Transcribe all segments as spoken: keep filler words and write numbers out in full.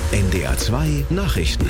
N D R zwei Nachrichten.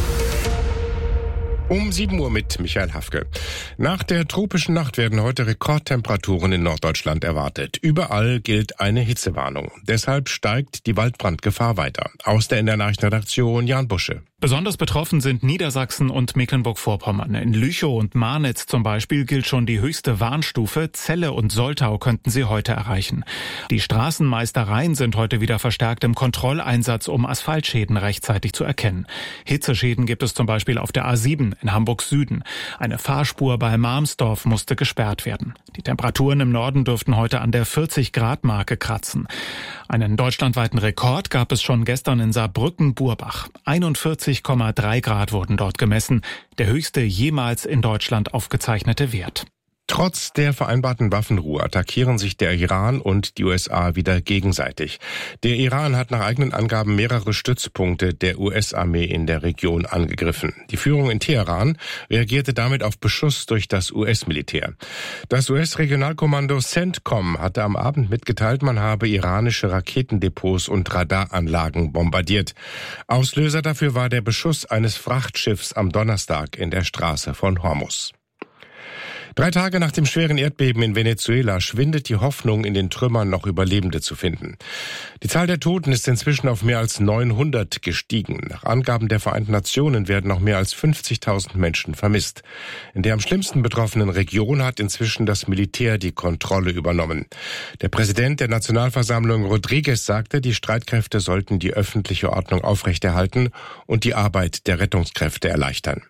Um sieben Uhr mit Michael Hafke. Nach der tropischen Nacht werden heute Rekordtemperaturen in Norddeutschland erwartet. Überall gilt eine Hitzewarnung. Deshalb steigt die Waldbrandgefahr weiter. Aus der N D R-Nachrichtenredaktion Jan Busche. Besonders betroffen sind Niedersachsen und Mecklenburg-Vorpommern. In Lüchow und Marnitz zum Beispiel gilt schon die höchste Warnstufe. Celle und Soltau könnten sie heute erreichen. Die Straßenmeistereien sind heute wieder verstärkt im Kontrolleinsatz, um Asphaltschäden rechtzeitig zu erkennen. Hitzeschäden gibt es zum Beispiel auf der A sieben in Hamburg-Süden. Eine Fahrspur bei Marmsdorf musste gesperrt werden. Die Temperaturen im Norden dürften heute an der vierzig Grad Marke kratzen. Einen deutschlandweiten Rekord gab es schon gestern in Saarbrücken-Burbach. einundvierzig Komma drei Grad wurden dort gemessen, der höchste jemals in Deutschland aufgezeichnete Wert. Trotz der vereinbarten Waffenruhe attackieren sich der Iran und die U S A wieder gegenseitig. Der Iran hat nach eigenen Angaben mehrere Stützpunkte der U S-Armee in der Region angegriffen. Die Führung in Teheran reagierte damit auf Beschuss durch das U S-Militär. Das U S-Regionalkommando CENTCOM hatte am Abend mitgeteilt, man habe iranische Raketendepots und Radaranlagen bombardiert. Auslöser dafür war der Beschuss eines Frachtschiffs am Donnerstag in der Straße von Hormuz. Drei Tage nach dem schweren Erdbeben in Venezuela schwindet die Hoffnung, in den Trümmern noch Überlebende zu finden. Die Zahl der Toten ist inzwischen auf mehr als neunhundert gestiegen. Nach Angaben der Vereinten Nationen werden noch mehr als fünfzigtausend Menschen vermisst. In der am schlimmsten betroffenen Region hat inzwischen das Militär die Kontrolle übernommen. Der Präsident der Nationalversammlung Rodriguez sagte, die Streitkräfte sollten die öffentliche Ordnung aufrechterhalten und die Arbeit der Rettungskräfte erleichtern.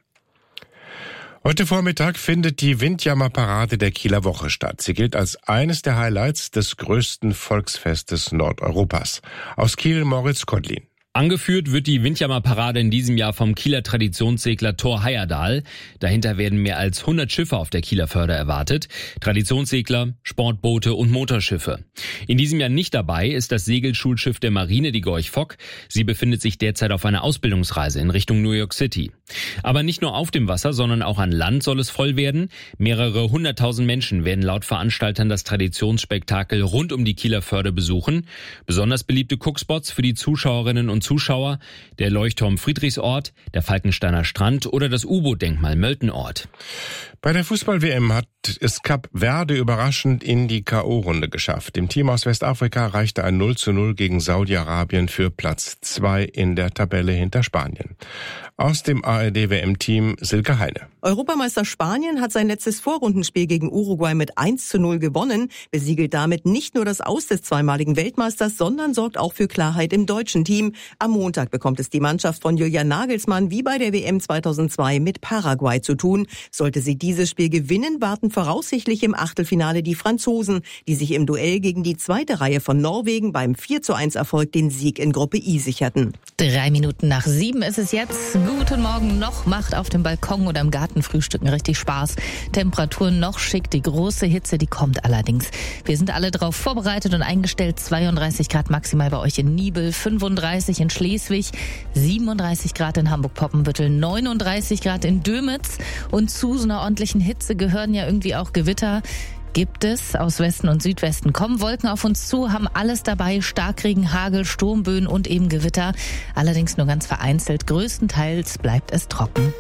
Heute Vormittag findet die Windjammer-Parade der Kieler Woche statt. Sie gilt als eines der Highlights des größten Volksfestes Nordeuropas. Aus Kiel Moritz Kodlin. Angeführt wird die Windjammer-Parade in diesem Jahr vom Kieler Traditionssegler Thor Heyerdahl. Dahinter werden mehr als hundert Schiffe auf der Kieler Förde erwartet. Traditionssegler, Sportboote und Motorschiffe. In diesem Jahr nicht dabei ist das Segelschulschiff der Marine, die Gorch Fock. Sie befindet sich derzeit auf einer Ausbildungsreise in Richtung New York City. Aber nicht nur auf dem Wasser, sondern auch an Land soll es voll werden. Mehrere hunderttausend Menschen werden laut Veranstaltern das Traditionsspektakel rund um die Kieler Förde besuchen. Besonders beliebte Guckspots für die Zuschauerinnen und Zuschauer, der Leuchtturm Friedrichsort, der Falkensteiner Strand oder das U-Boot-Denkmal Möltenort. Bei der Fußball-W M hat es Kap Verde überraschend in die K O-Runde geschafft. Dem Team aus Westafrika reichte ein null zu null gegen Saudi-Arabien für Platz zwei in der Tabelle hinter Spanien. Aus dem A R D-W M-Team Silke Heine. Europameister Spanien hat sein letztes Vorrundenspiel gegen Uruguay mit eins zu null gewonnen, besiegelt damit nicht nur das Aus des zweimaligen Weltmeisters, sondern sorgt auch für Klarheit im deutschen Team. Am Montag bekommt es die Mannschaft von Julian Nagelsmann wie bei der W M zweitausendzwei mit Paraguay zu tun. Sollte sie dieses Spiel gewinnen, warten voraussichtlich im Achtelfinale die Franzosen, die sich im Duell gegen die zweite Reihe von Norwegen beim vier zu eins Erfolg den Sieg in Gruppe I sicherten. Drei Minuten nach sieben ist es jetzt. Guten Morgen, noch macht auf dem Balkon oder im Garten frühstücken richtig Spaß. Temperaturen noch schick, die große Hitze, die kommt allerdings. Wir sind alle darauf vorbereitet und eingestellt. zweiunddreißig Grad maximal bei euch in Niebel, fünfunddreißig in Schleswig, siebenunddreißig Grad in Hamburg-Poppenbüttel, neununddreißig Grad in Dömitz. Und zu so einer ordentlichen Hitze gehören ja irgendwie auch Gewitter. Gibt es. Aus Westen und Südwesten kommen Wolken auf uns zu, haben alles dabei, Starkregen, Hagel, Sturmböen und eben Gewitter. Allerdings nur ganz vereinzelt, größtenteils bleibt es trocken.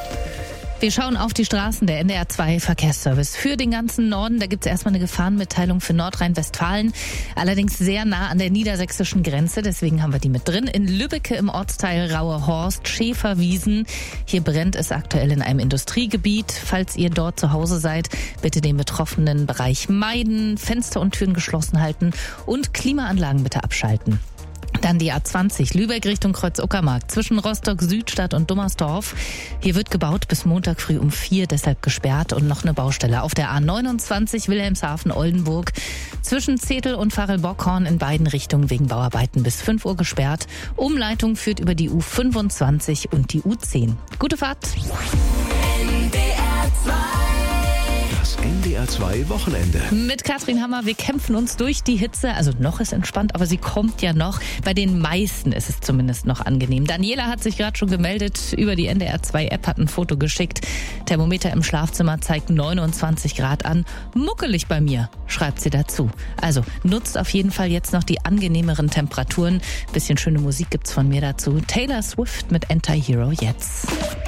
Wir schauen auf die Straßen, der N D R zwei Verkehrsservice für den ganzen Norden. Da gibt es erstmal eine Gefahrenmitteilung für Nordrhein-Westfalen, allerdings sehr nah an der niedersächsischen Grenze. Deswegen haben wir die mit drin. In Lübbecke im Ortsteil Rauerhorst, Schäferwiesen. Hier brennt es aktuell in einem Industriegebiet. Falls ihr dort zu Hause seid, bitte den betroffenen Bereich meiden, Fenster und Türen geschlossen halten und Klimaanlagen bitte abschalten. Dann die A zwanzig, Lübeck Richtung Kreuz-Uckermark, zwischen Rostock, Südstadt und Dummersdorf. Hier wird gebaut bis Montag früh um vier, deshalb gesperrt und noch eine Baustelle. Auf der A neunundzwanzig, Wilhelmshaven-Oldenburg, zwischen Zetel und Farel-Bockhorn in beiden Richtungen wegen Bauarbeiten bis fünf Uhr gesperrt. Umleitung führt über die U fünfundzwanzig und die U zehn. Gute Fahrt! N D R zwei Das N D R zwei Wochenende. Mit Katrin Hammer, wir kämpfen uns durch die Hitze. Also noch ist entspannt, aber sie kommt ja noch. Bei den meisten ist es zumindest noch angenehm. Daniela hat sich gerade schon gemeldet über die N D R zwei App, hat ein Foto geschickt. Thermometer im Schlafzimmer zeigt neunundzwanzig Grad an. Muckelig bei mir, schreibt sie dazu. Also nutzt auf jeden Fall jetzt noch die angenehmeren Temperaturen. Bisschen schöne Musik gibt's von mir dazu. Taylor Swift mit Anti-Hero jetzt.